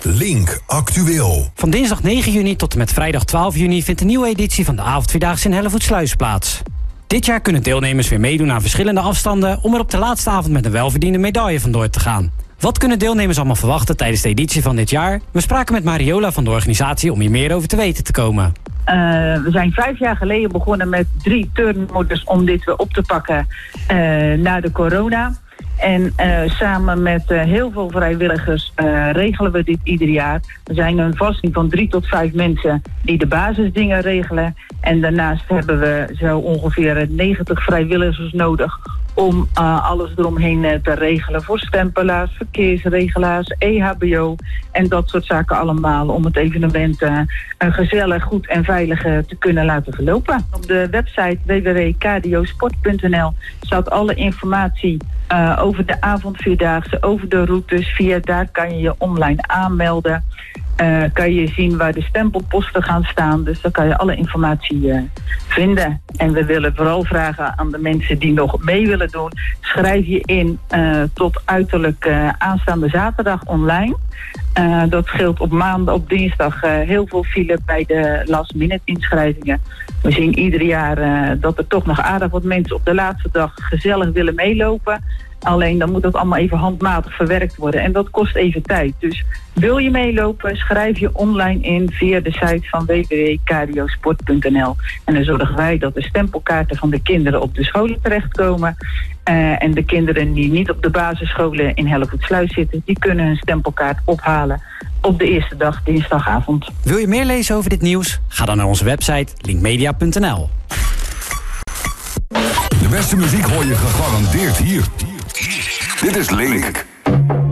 Link Actueel. Van dinsdag 9 juni tot en met vrijdag 12 juni vindt een nieuwe editie van de avondvierdaagse in Hellevoetsluis plaats. Dit jaar kunnen deelnemers weer meedoen aan verschillende afstanden om er op de laatste avond met een welverdiende medaille vandoor te gaan. Wat kunnen deelnemers allemaal verwachten tijdens de editie van dit jaar? We spraken met Mariola van de organisatie om hier meer over te weten te komen. We zijn 5 jaar geleden begonnen met 3 turnmodus om dit weer op te pakken na de corona. En samen met heel veel vrijwilligers regelen we dit ieder jaar. Er zijn een vasting van 3 tot 5 mensen die de basisdingen regelen. En daarnaast hebben we zo ongeveer 90 vrijwilligers nodig om alles eromheen te regelen. Voor stempelaars, verkeersregelaars, EHBO en dat soort zaken allemaal. Om het evenement gezellig, goed en veilig te kunnen laten verlopen. Op de website www.kdiosport.nl staat alle informatie over de avondvierdaagse, over de routes. Via daar kan je je online aanmelden. Kan je zien waar de stempelposten gaan staan. Dus dan kan je alle informatie vinden. En we willen vooral vragen aan de mensen die nog mee willen doen. Schrijf je in tot uiterlijk aanstaande zaterdag online. Dat scheelt op maandag, op dinsdag heel veel file bij de last minute inschrijvingen. We zien ieder jaar dat er toch nog aardig wat mensen op de laatste dag gezellig willen meelopen. Alleen dan moet dat allemaal even handmatig verwerkt worden. En dat kost even tijd. Dus wil je meelopen, schrijf je online in via de site van www.kdiosport.nl. En dan zorgen wij dat de stempelkaarten van de kinderen op de scholen terechtkomen. En de kinderen die niet op de basisscholen in Hellevoetsluis zitten, die kunnen hun stempelkaart ophalen op de eerste dag, dinsdagavond. Wil je meer lezen over dit nieuws? Ga dan naar onze website linkmedia.nl. De beste muziek hoor je gegarandeerd hier. Dit is Link.